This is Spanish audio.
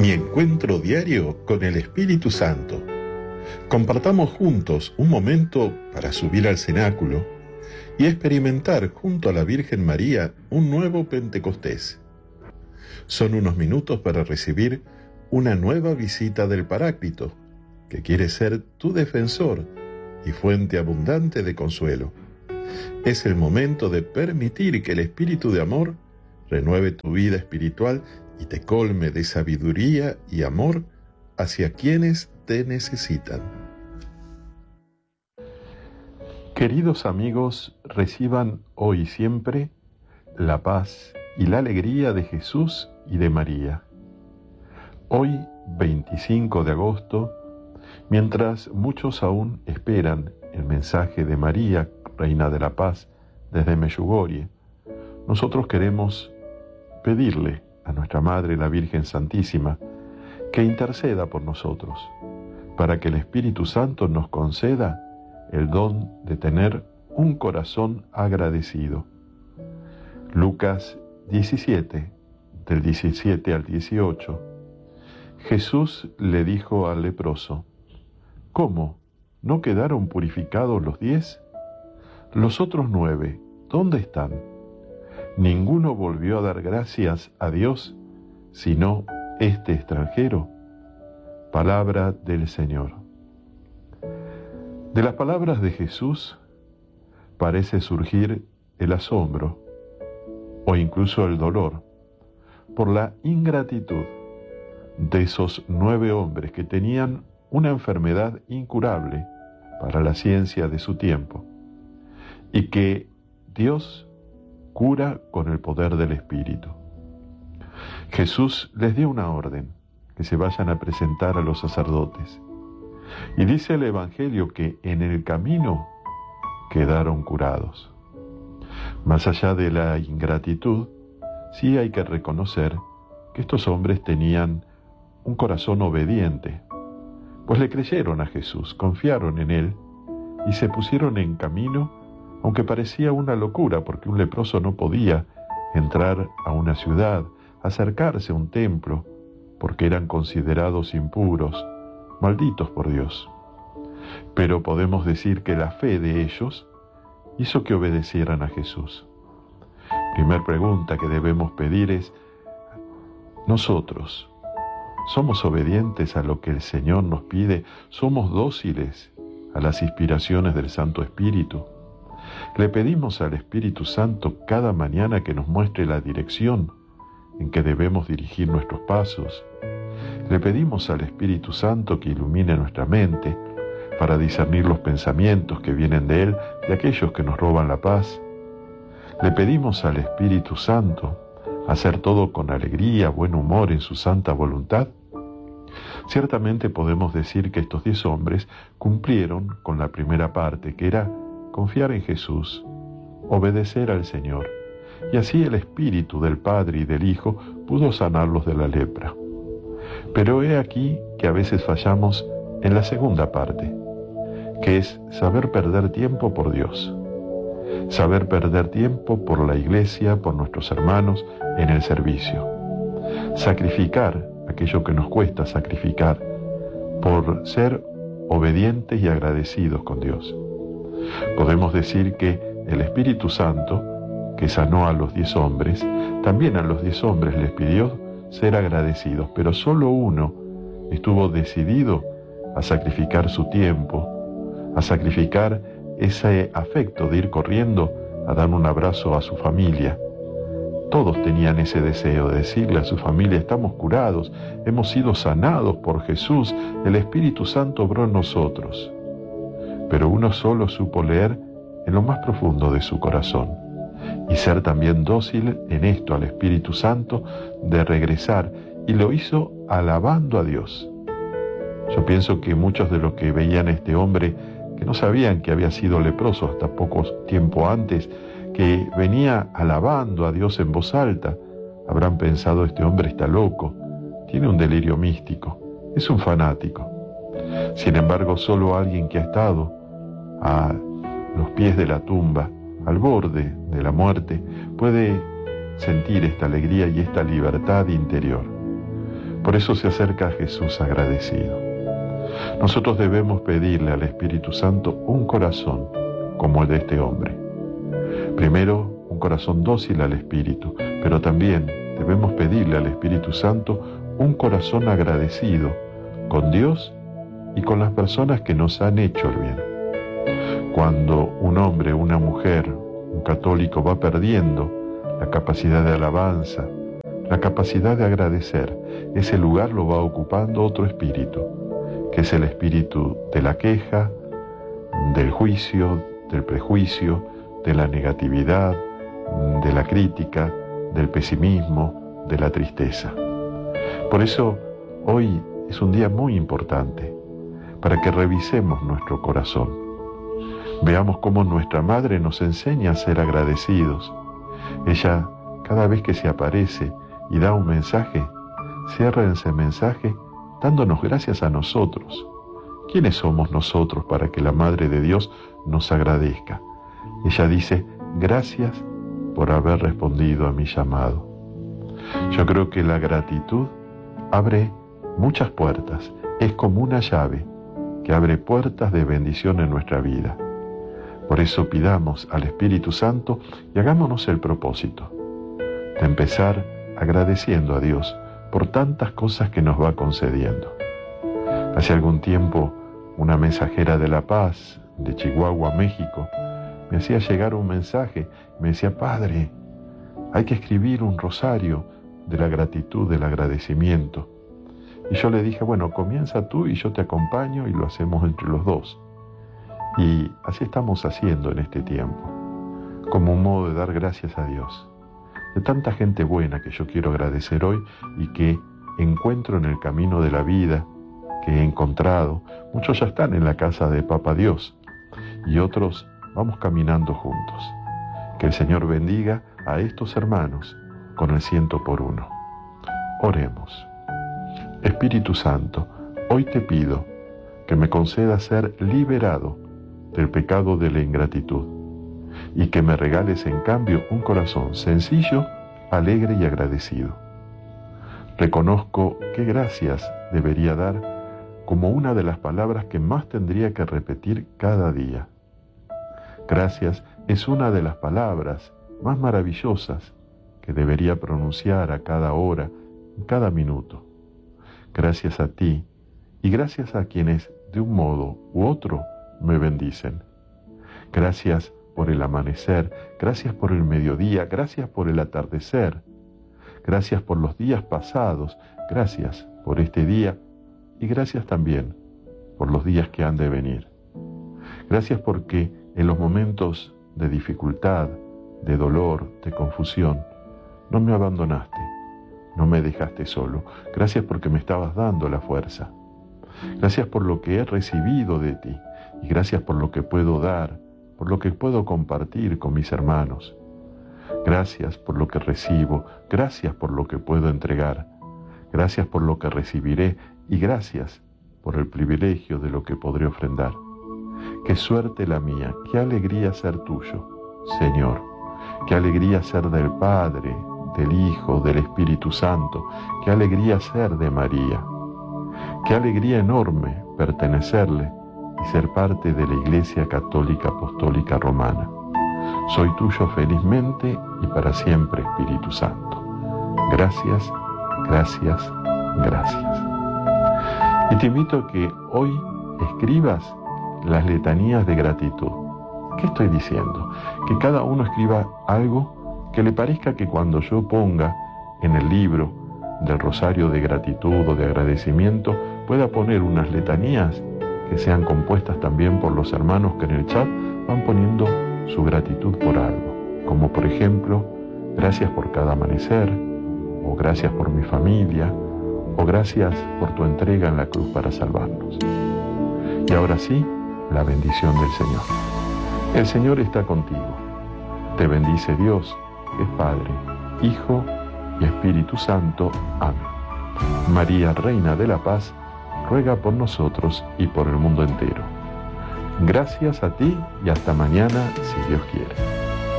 Mi encuentro diario con el Espíritu Santo. Compartamos juntos un momento para subir al cenáculo y experimentar junto a la Virgen María un nuevo Pentecostés. Son unos minutos para recibir una nueva visita del Paráclito, que quiere ser tu defensor y fuente abundante de consuelo. Es el momento de permitir que el Espíritu de amor renueve tu vida espiritual y te colme de sabiduría y amor hacia quienes te necesitan. Queridos amigos, reciban hoy y siempre la paz y la alegría de Jesús y de María. Hoy, 25 de agosto, mientras muchos aún esperan el mensaje de María, Reina de la Paz, desde Medjugorje, nosotros queremos pedirle a nuestra Madre, la Virgen Santísima, que interceda por nosotros, para que el Espíritu Santo nos conceda el don de tener un corazón agradecido. Lucas 17, del 17 al 18. Jesús le dijo al leproso: ¿Cómo? ¿No quedaron purificados los 10? Los otros 9, ¿dónde están? Ninguno volvió a dar gracias a Dios, sino este extranjero. Palabra del Señor. De las palabras de Jesús parece surgir el asombro o incluso el dolor por la ingratitud de esos 9 hombres que tenían una enfermedad incurable para la ciencia de su tiempo y que Dios cura con el poder del Espíritu. Jesús les dio una orden, que se vayan a presentar a los sacerdotes. Y dice el Evangelio que en el camino quedaron curados. Más allá de la ingratitud, sí hay que reconocer que estos hombres tenían un corazón obediente, pues le creyeron a Jesús, confiaron en Él y se pusieron en camino, aunque parecía una locura, porque un leproso no podía entrar a una ciudad, acercarse a un templo, porque eran considerados impuros, malditos por Dios. Pero podemos decir que la fe de ellos hizo que obedecieran a Jesús. Primer pregunta que debemos pedir es: ¿nosotros somos obedientes a lo que el Señor nos pide? ¿Somos dóciles a las inspiraciones del Santo Espíritu? Le pedimos al Espíritu Santo cada mañana que nos muestre la dirección en que debemos dirigir nuestros pasos. Le pedimos al Espíritu Santo que ilumine nuestra mente para discernir los pensamientos que vienen de Él, de aquellos que nos roban la paz. Le pedimos al Espíritu Santo hacer todo con alegría, buen humor, en su santa voluntad. Ciertamente podemos decir que estos 10 hombres cumplieron con la primera parte, que era confiar en Jesús, obedecer al Señor, y así el Espíritu del Padre y del Hijo pudo sanarlos de la lepra. Pero he aquí que a veces fallamos en la segunda parte, que es saber perder tiempo por Dios, saber perder tiempo por la Iglesia, por nuestros hermanos en el servicio, sacrificar aquello que nos cuesta sacrificar por ser obedientes y agradecidos con Dios. Podemos decir que el Espíritu Santo, que sanó a los 10 hombres, también a los 10 hombres les pidió ser agradecidos, pero solo uno estuvo decidido a sacrificar su tiempo, a sacrificar ese afecto de ir corriendo a dar un abrazo a su familia. Todos tenían ese deseo de decirle a su familia: estamos curados, hemos sido sanados por Jesús, el Espíritu Santo obró en nosotros. Pero uno solo supo leer en lo más profundo de su corazón y ser también dócil en esto al Espíritu Santo, de regresar, y lo hizo alabando a Dios. Yo pienso que muchos de los que veían a este hombre, que no sabían que había sido leproso hasta poco tiempo antes, que venía alabando a Dios en voz alta, habrán pensado: este hombre está loco, tiene un delirio místico, es un fanático. Sin embargo, solo alguien que ha estado a los pies de la tumba, al borde de la muerte, puede sentir esta alegría y esta libertad interior. Por eso se acerca a Jesús agradecido. Nosotros debemos pedirle al Espíritu Santo un corazón como el de este hombre. Primero, un corazón dócil al Espíritu, pero también debemos pedirle al Espíritu Santo un corazón agradecido con Dios y con las personas que nos han hecho el bien. Cuando un hombre, una mujer, un católico va perdiendo la capacidad de alabanza, la capacidad de agradecer, ese lugar lo va ocupando otro espíritu, que es el espíritu de la queja, del juicio, del prejuicio, de la negatividad, de la crítica, del pesimismo, de la tristeza. Por eso, hoy es un día muy importante para que revisemos nuestro corazón. Veamos cómo nuestra Madre nos enseña a ser agradecidos. Ella, cada vez que se aparece y da un mensaje, cierra ese mensaje dándonos gracias a nosotros. ¿Quiénes somos nosotros para que la Madre de Dios nos agradezca? Ella dice, gracias por haber respondido a mi llamado. Yo creo que la gratitud abre muchas puertas, es como una llave que abre puertas de bendición en nuestra vida. Por eso pidamos al Espíritu Santo y hagámonos el propósito de empezar agradeciendo a Dios por tantas cosas que nos va concediendo. Hace algún tiempo, una mensajera de La Paz, de Chihuahua, México, me hacía llegar un mensaje, me decía, Padre, hay que escribir un rosario de la gratitud, del agradecimiento. Y yo le dije, bueno, comienza tú y yo te acompaño y lo hacemos entre los dos. Y así estamos haciendo en este tiempo, como un modo de dar gracias a Dios, de tanta gente buena que yo quiero agradecer hoy y que encuentro en el camino de la vida, que he encontrado. Muchos ya están en la casa de Papá Dios y otros vamos caminando juntos. Que el Señor bendiga a estos hermanos con el 100 por 1. Oremos. Espíritu Santo, hoy te pido que me conceda ser liberado del pecado de la ingratitud y que me regales en cambio un corazón sencillo, alegre y agradecido. Reconozco que gracias debería dar como una de las palabras que más tendría que repetir cada día. Gracias es una de las palabras más maravillosas que debería pronunciar a cada hora, en cada minuto. Gracias a ti y gracias a quienes de un modo u otro me bendicen. Gracias por el amanecer, gracias por el mediodía, gracias por el atardecer, gracias por los días pasados, gracias por este día y gracias también por los días que han de venir. Gracias porque en los momentos de dificultad, de dolor, de confusión, no me abandonaste, no me dejaste solo. Gracias porque me estabas dando la fuerza. Gracias por lo que he recibido de ti y gracias por lo que puedo dar, por lo que puedo compartir con mis hermanos. Gracias por lo que recibo, gracias por lo que puedo entregar, gracias por lo que recibiré y gracias por el privilegio de lo que podré ofrendar. Qué suerte la mía, qué alegría ser tuyo, Señor, qué alegría ser del Padre, del Hijo, del Espíritu Santo, qué alegría ser de María, qué alegría enorme pertenecerle y ser parte de la Iglesia Católica Apostólica Romana. Soy tuyo felizmente y para siempre, Espíritu Santo. Gracias, gracias, gracias. Y te invito a que hoy escribas las letanías de gratitud. ¿Qué estoy diciendo? Que cada uno escriba algo que le parezca que cuando yo ponga en el libro del rosario de gratitud o de agradecimiento, pueda poner unas letanías que sean compuestas también por los hermanos que en el chat van poniendo su gratitud por algo, como por ejemplo, gracias por cada amanecer, o gracias por mi familia, o gracias por tu entrega en la cruz para salvarnos. Y ahora sí, la bendición del Señor. El Señor está contigo. Te bendice Dios, que es Padre, Hijo y Espíritu Santo. Amén. María, Reina de la Paz, ruega por nosotros y por el mundo entero. Gracias a ti y hasta mañana, si Dios quiere.